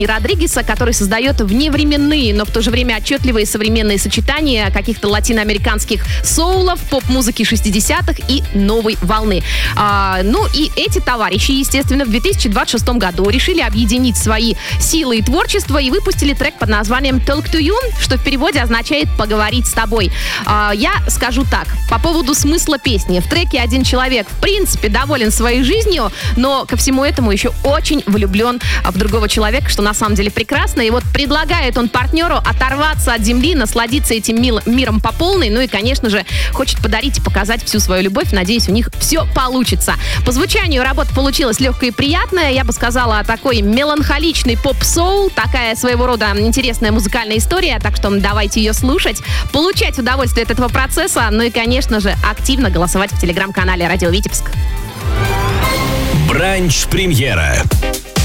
и Родригеса, который создает вневременные, но в то же время отчетливые современные сочетания каких-то латиноамериканских соулов, поп-музыки 60-х и новой волны. Ну и эти товарищи, естественно, в 2026 году решили объединить свои силы и творчество и выпустили трек под названием Talk to You, что в переводе означает «поговорить с тобой». Я скажу так, по поводу смысла песни. В треке один человек, в принципе, доволен своей жизнью, но ко всему этому еще очень влюблен в другого человека, что на самом деле прекрасно. И вот предлагает он партнеру оторваться от земли, насладиться этим миром по полной. Ну и, конечно же, хочет подарить и показать всю свою любовь. Надеюсь, у них все получится. По звучанию работа получилась легкая и приятная. Я бы сказала, такой меланхоличный поп-соул. Такая своего рода интересная музыкальная история. Так что давайте ее слушать, получать удовольствие от этого процесса. Ну и, конечно же, активно голосовать в телеграм-канале «Радио Витебск». Бранч-премьера.